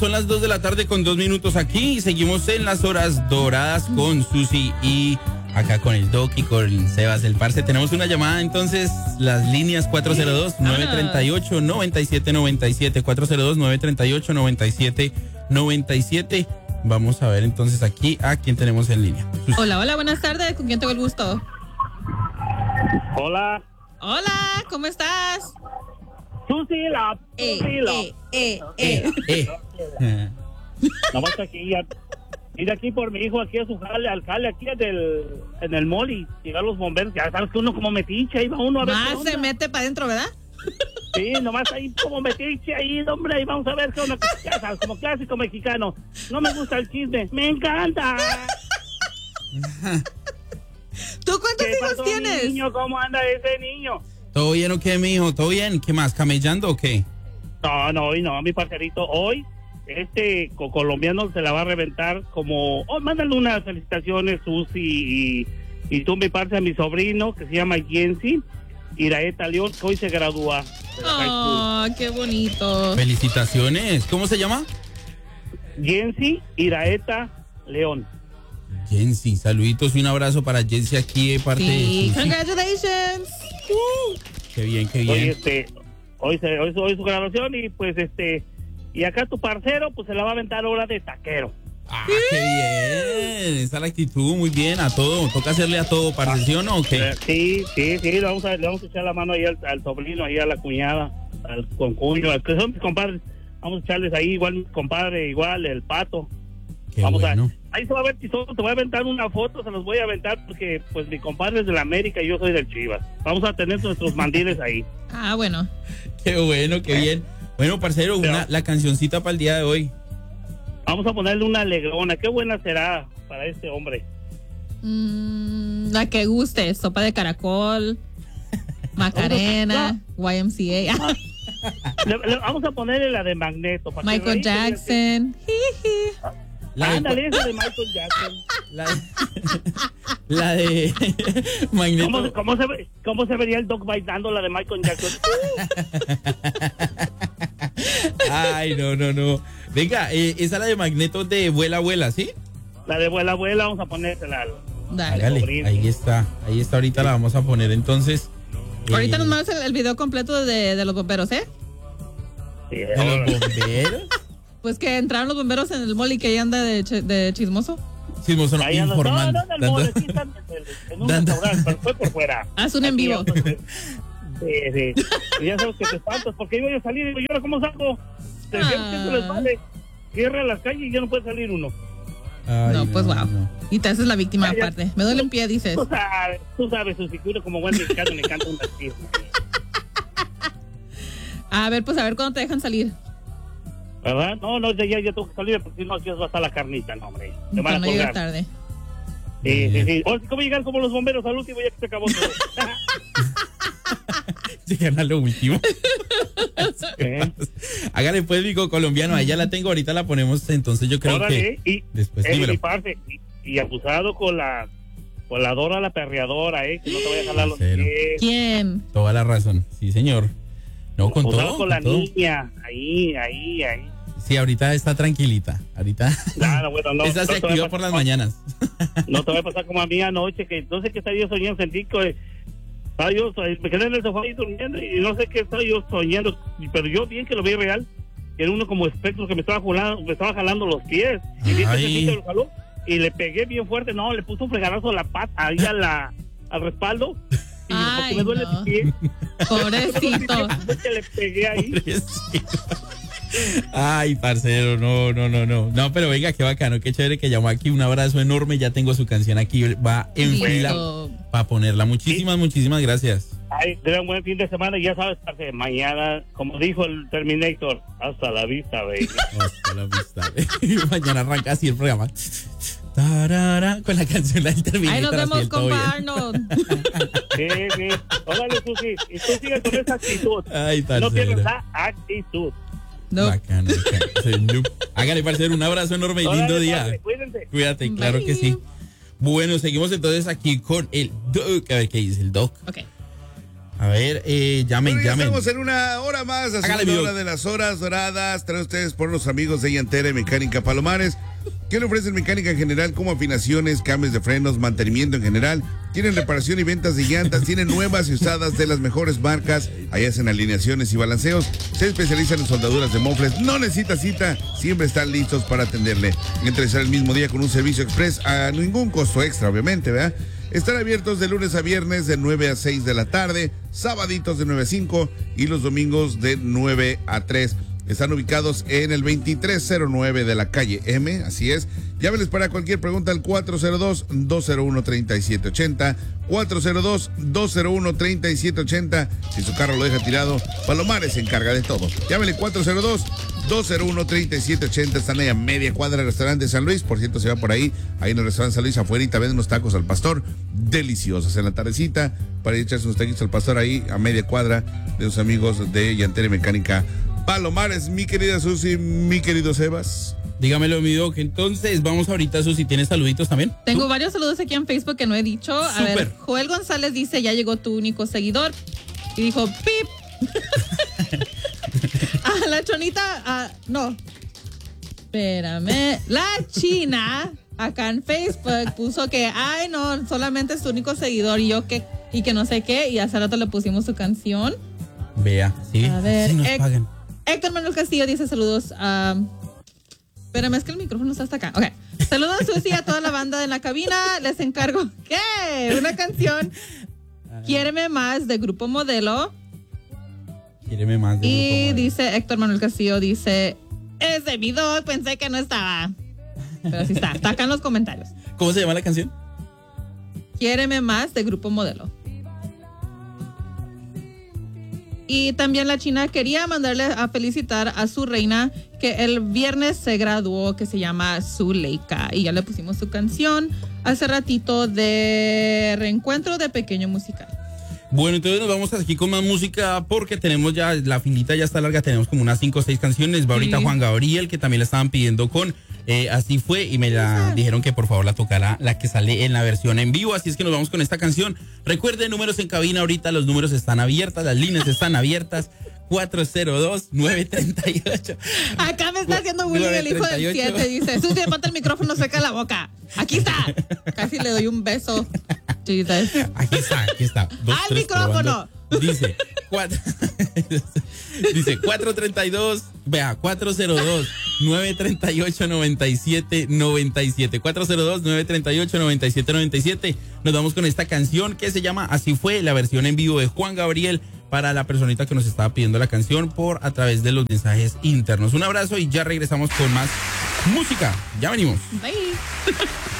Son las 2 de la tarde con 2 minutos aquí y seguimos en las horas doradas con Susi y acá con el Doc y con Sebas del Parce. Tenemos una llamada, entonces, las líneas 402-938-9797, 402-938-9797. Vamos a ver entonces aquí a quién tenemos en línea. Susi. Hola, buenas tardes. ¿Con quién tengo el gusto? Hola. Hola, ¿cómo estás? Susi, Nomás aquí ya. Ir aquí por mi hijo, aquí a su jale, al jale, aquí en el mall y llegar los bomberos. Ya sabes que uno como metiche, ahí va uno a ver. Más se mete para adentro, ¿verdad? Sí, nomás ahí como metiche ahí, hombre, ahí vamos a ver qué onda. Ya sabes, como clásico mexicano. No me gusta el chisme, me encanta. ¿Tú cuántos hijos tienes? Niño, ¿cómo anda ese niño? ¿Todo bien o qué, mijo? ¿Todo bien? ¿Qué más? ¿Camellando o qué? No, hoy no, mi parcerito. Hoy, colombiano se la va a reventar como... Oh, mándale unas felicitaciones, Susi, y tú, mi parce, a mi sobrino, que se llama Jensi Iraeta León, que hoy se gradúa. ¡Oh, qué bonito! Felicitaciones. ¿Cómo se llama? Jensi Iraeta León. Jensi, saluditos y un abrazo para Jensi aquí de parte de Susi. Congratulations. Qué bien, qué bien. Hoy su graduación y pues y acá tu parcero pues se la va a aventar ahora de taquero. Ah, qué bien. Esa es la actitud, muy bien, a todo. Toca hacerle a todo, parcesión o qué. Sí, le vamos a echar la mano ahí al sobrino, ahí a la cuñada, al concuño, al que son mis compadres. Vamos a echarles ahí igual mi compadre, igual el Pato. Qué Vamos bueno. Ahí se va a ver, te voy a aventar una foto, se los voy a aventar porque pues mi compadre es de la América y yo soy del Chivas. Vamos a tener nuestros mandiles ahí. Ah, bueno. Qué bueno, qué bien. Bueno, parcero, la cancioncita para el día de hoy. Vamos a ponerle una alegrona. Qué buena será para este hombre. La que guste, sopa de caracol, Macarena, YMCA. Vamos a ponerle la de Magneto. Para Michael Jackson. Ándale, esa de Michael Jackson. La de Magneto. ¿Cómo se vería el Doc bailando la de Michael Jackson? Ay, no. Venga, esa es la de Magneto de Vuela, Vuela, ¿sí? La de Vuela, Vuela, vamos a ponérsela. Dale. Ahí está, ahorita la vamos a poner, entonces. Ahorita nos mandas el video completo de los bomberos, ¿eh? Sí, ¿De los bomberos? Pues que entraron los bomberos en el mall y que ahí anda de chismoso. Chismoso, no, informando. No, en el mall, aquí están en un restaurante, pero fue por fuera. Haz un en vivo. Sí. Y ya sabes que te espantas, porque iba yo a salir y digo, ¿y ahora cómo salgo? ¿Qué les vale? Cierra las calles y ya no puede salir uno. Ay, no, pues wow. No. Y te haces la víctima aparte. Me duele un pie, dices. Tú sabes, su figura como buen mexicano me encanta un racismo. A ver, pues a ver cuándo te dejan salir. ¿Verdad? No, ya tengo que salir porque si no, ya va a estar la carnita, no, hombre. Te van a colgar. Llegar tarde. Sí. O ¿cómo llegar como los bomberos al último ya que se acabó todo? Llegan a lo último. Hágale pues, Vico colombiano, ahí ya la tengo, ahorita la ponemos, entonces yo creo que después dímelo. Y abusado con la Dora la perreadora, que no te vaya a jalar los pies. ¿Quién? Toda la razón, sí señor. No, con abusado todo. Con la todo. niña, ahí. Sí, ahorita está tranquilita, ahorita. Claro, bueno, no. Esa se activa por las mañanas. No te va a pasar como a mí anoche, que no sé qué estaba yo soñando, sentí que me quedé en el sofá ahí durmiendo y no sé qué estaba yo soñando, pero yo bien que lo vi real, que era uno como espectro que me estaba jalando los pies, y vi que lo jaló, y le pegué bien fuerte, le puse un fregadazo a la pata, ahí al respaldo, y porque me duele el pie. Pobrecito. Que le pegué ahí. Pobrecito. Ay, parcero, no, pero venga, qué bacano, qué chévere que llamó aquí, un abrazo enorme, ya tengo su canción aquí, va en fila para ponerla, muchísimas gracias. Ay, tengan un buen fin de semana y ya sabes, parce, mañana, como dijo el Terminator, hasta la vista, baby. Hasta la vista, baby. Mañana arranca así el programa. Tarara, con la canción del Terminator. Ahí nos vemos, compa Arnold. Sí. Órale, Susi, y tú sigues con esa actitud. Ay, parcero. No pierdas la actitud. No. Bacano. Hágale, parcero, un abrazo enorme y lindo día. Padre, cuídense. Cuídate, claro que sí. Bueno, seguimos entonces aquí con el Doc. A ver qué dice el Doc. Ok. A ver, llamen. Estamos en una hora más, la Hágale, segunda hora de las horas doradas. Traen ustedes por los amigos de Llantera y Mecánica Palomares, que le ofrecen mecánica en general como afinaciones, cambios de frenos, mantenimiento en general. Tienen reparación y ventas de llantas, tienen nuevas y usadas de las mejores marcas. Ahí hacen alineaciones y balanceos. Se especializan en soldaduras de mofles. No necesita cita, siempre están listos para atenderle. Entrar el mismo día con un servicio express a ningún costo extra, obviamente, ¿verdad? Están abiertos de lunes a viernes de 9 a 6 de la tarde, sabaditos de 9 a 5 y los domingos de 9 a 3. Están ubicados en el 2309 de la calle M, así es. Llámenles para cualquier pregunta al 402-201-3780, 402-201-3780. Si su carro lo deja tirado, Palomares se encarga de todo. Llámenle 402-201-3780. Están ahí a media cuadra del restaurante San Luis. Por cierto, se va por ahí en el restaurante San Luis, afuera, venden unos tacos al pastor deliciosos en la tardecita para ir a echarse unos taquitos al pastor ahí a media cuadra de los amigos de Llantera y Mecánica Palomares. Mi querida Susi, mi querido Sebas. Dígamelo, mi doc. Entonces, vamos ahorita, Susi. ¿Tienes saluditos también? Tengo varios saludos aquí en Facebook que no he dicho. A ver, Joel González dice, ya llegó tu único seguidor. Y dijo, pip. La chonita, no. Espérame. La China, acá en Facebook, puso que, ay, no, solamente es tu único seguidor. Y yo, que no sé qué. Y hace rato le pusimos su canción. Vea, sí. A ver, sí nos pagan. Héctor Manuel Castillo dice saludos a... Espérame, es que el micrófono está hasta acá. Ok. Saludos a Susi y a toda la banda de la cabina. Les encargo, ¿qué? Una canción. Quiéreme más de Grupo Modelo. Quiéreme más de Grupo Modelo. Y dice Héctor Manuel Castillo, dice, es de mi dog, pensé que no estaba. Pero sí está acá en los comentarios. ¿Cómo se llama la canción? Quiéreme más de Grupo Modelo. Y también la China quería mandarle a felicitar a su reina que el viernes se graduó, que se llama Zuleika. Y ya le pusimos su canción hace ratito de Reencuentro de Pequeño Musical. Bueno, entonces nos vamos aquí con más música porque tenemos ya, la filita ya está larga, tenemos como unas 5 o 6 canciones. Va ahorita Juan Gabriel, que también la estaban pidiendo con Así Fue, y me la dijeron que por favor la tocara la que sale en la versión en vivo. Así es que nos vamos con esta canción. Recuerden, números en cabina ahorita, los números están abiertas, las líneas están abiertas. 402-938. Acá me está haciendo bullying el hijo del 7. Dice, Susi, levanta el micrófono, seca la boca. Aquí está. Casi le doy un beso. Jesus. Aquí está. ¡Al micrófono! Dice 432, vea, 402-938-9797. 402-938-9797. Nos vamos con esta canción que se llama Así Fue, la versión en vivo de Juan Gabriel, para la personita que nos estaba pidiendo la canción a través de los mensajes internos. Un abrazo y ya regresamos con más música. Ya venimos. Bye.